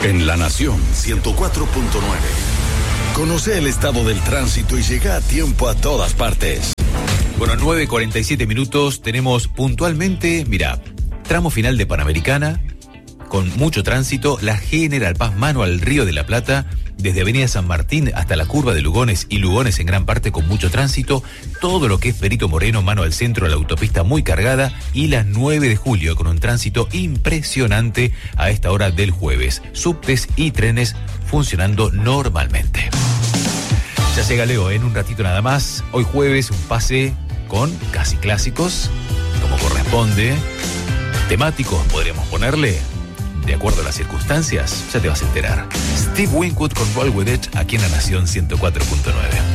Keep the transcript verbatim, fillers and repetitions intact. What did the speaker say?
En La Nación ciento cuatro punto nueve. Conoce el estado del tránsito y llega a tiempo a todas partes. Bueno, nueve cuarenta y siete minutos. Tenemos puntualmente, mira, tramo final de Panamericana, con mucho tránsito. La General Paz mano al Río de la Plata, desde Avenida San Martín hasta la curva de Lugones, y Lugones en gran parte con mucho tránsito. Todo lo que es Perito Moreno, mano al centro, la autopista muy cargada, y la nueve de julio con un tránsito impresionante a esta hora del jueves. Subtes y trenes funcionando normalmente. Ya llega Leo en un ratito nada más. Hoy jueves un pase con casi clásicos, como corresponde. Temáticos podríamos ponerle, de acuerdo a las circunstancias, ya te vas a enterar. Steve Winwood con Roll With It, aquí en La Nación ciento cuatro punto nueve.